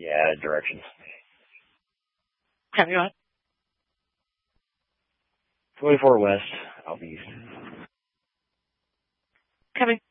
Yeah, directions. Okay, go ahead. 24 west, out east. Copy.